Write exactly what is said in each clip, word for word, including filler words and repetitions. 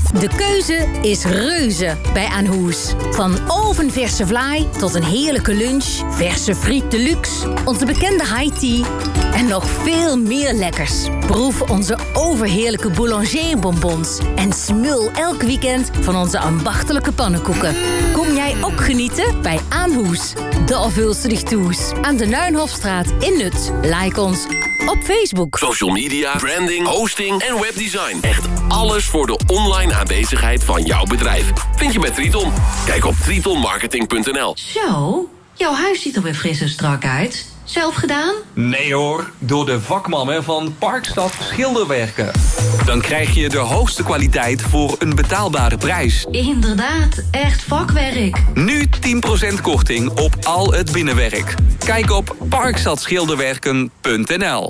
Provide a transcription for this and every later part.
De keuze is reuze bij Aan Hoes. Van ovenverse vlaai tot een heerlijke lunch, verse friet deluxe, onze bekende high tea en nog veel meer lekkers. Proef onze overheerlijke boulanger-bonbons en smul elk weekend van onze ambachtelijke pannenkoeken. Kom jij ook genieten bij Aan Hoes, de afhulstig toes aan de Nuinhofstraat in Nut. Like ons op Facebook. Social media, branding, hosting en webdesign. Echt alles voor de online aanwezigheid van jouw bedrijf. Vind je bij Triton. Kijk op triton marketing punt n l. Zo, jouw huis ziet er weer fris en strak uit. Zelf gedaan? Nee hoor, door de vakmannen van Parkstad Schilderwerken. Dan krijg je de hoogste kwaliteit voor een betaalbare prijs. Inderdaad, echt vakwerk. Nu tien procent korting op al het binnenwerk. Kijk op parkstad schilderwerken punt n l.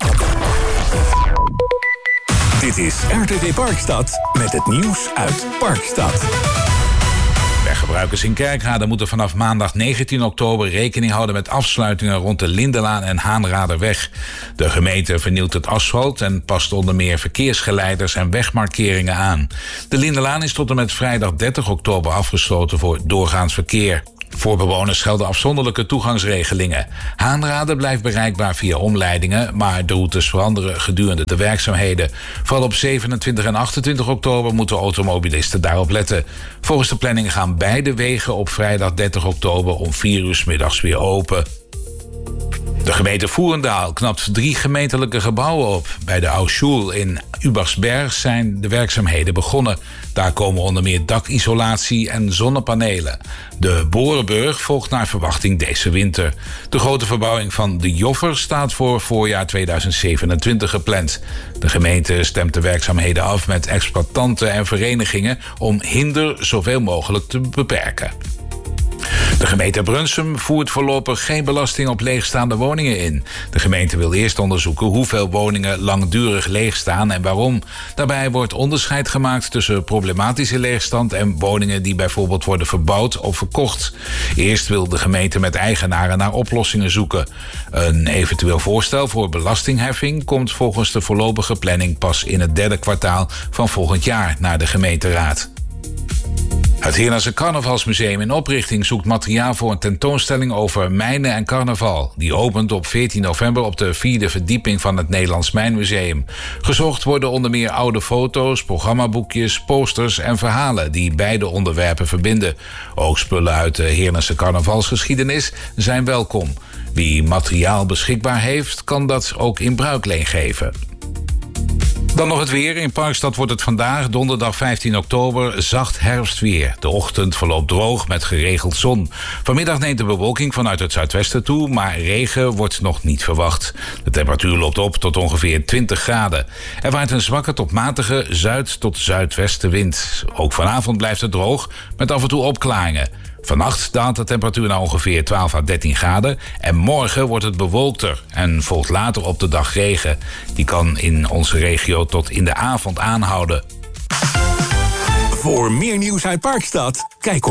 Dit is R T V Parkstad met het nieuws uit Parkstad. Weggebruikers in Kerkrade moeten vanaf maandag negentien oktober rekening houden met afsluitingen rond de Lindenlaan en Haanraderweg. De gemeente vernieuwt het asfalt en past onder meer verkeersgeleiders en wegmarkeringen aan. De Lindenlaan is tot en met vrijdag dertig oktober afgesloten voor doorgaans verkeer. Voor bewoners gelden afzonderlijke toegangsregelingen. Haanrade blijft bereikbaar via omleidingen, maar de routes veranderen gedurende de werkzaamheden. Vooral op zevenentwintig en achtentwintig oktober moeten automobilisten daarop letten. Volgens de planning gaan beide wegen op vrijdag dertig oktober om vier uur 's middags weer open. De gemeente Voerendaal knapt drie gemeentelijke gebouwen op. Bij de Oudschool in Ubersberg zijn de werkzaamheden begonnen. Daar komen onder meer dakisolatie en zonnepanelen. De Borenburg volgt naar verwachting deze winter. De grote verbouwing van de Joffer staat voor voorjaar tweeduizend zevenentwintig gepland. De gemeente stemt de werkzaamheden af met exploitanten en verenigingen om hinder zoveel mogelijk te beperken. De gemeente Brunsum voert voorlopig geen belasting op leegstaande woningen in. De gemeente wil eerst onderzoeken hoeveel woningen langdurig leegstaan en waarom. Daarbij wordt onderscheid gemaakt tussen problematische leegstand en woningen die bijvoorbeeld worden verbouwd of verkocht. Eerst wil de gemeente met eigenaren naar oplossingen zoeken. Een eventueel voorstel voor belastingheffing komt volgens de voorlopige planning pas in het derde kwartaal van volgend jaar naar de gemeenteraad. Het Heerlense Carnavalsmuseum in oprichting zoekt materiaal voor een tentoonstelling over mijnen en carnaval. Die opent op veertien november op de vierde verdieping van het Nederlands Mijnmuseum. Gezocht worden onder meer oude foto's, programmaboekjes, posters en verhalen die beide onderwerpen verbinden. Ook spullen uit de Heerlense carnavalsgeschiedenis zijn welkom. Wie materiaal beschikbaar heeft, kan dat ook in bruikleen geven. Dan nog het weer. In Parkstad wordt het vandaag, donderdag vijftien oktober, zacht herfstweer. De ochtend verloopt droog met geregeld zon. Vanmiddag neemt de bewolking vanuit het zuidwesten toe, maar regen wordt nog niet verwacht. De temperatuur loopt op tot ongeveer twintig graden. Er waait een zwakke tot matige zuid- tot zuidwestenwind. Ook vanavond blijft het droog, met af en toe opklaringen. Vannacht daalt de temperatuur naar ongeveer twaalf à dertien graden. En morgen wordt het bewolkter en volgt later op de dag regen. Die kan in onze regio tot in de avond aanhouden. Voor meer nieuws uit Parkstad, kijk op